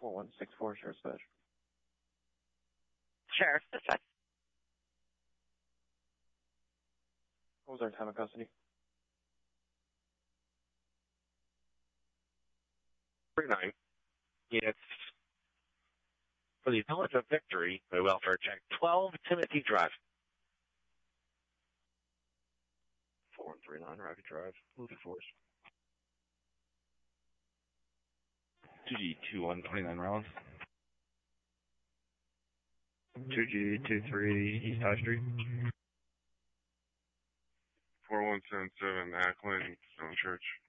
4164, Sheriff's Badge. Sheriff, dispatch. What was our time of custody? 39. It's for the Village of Victory by welfare check 12 Timothy Drive. 4139 Rocky Drive, moving force. 2G2129 Rollins. 2G23 East High Street. 4177 Ackland, Stone Church.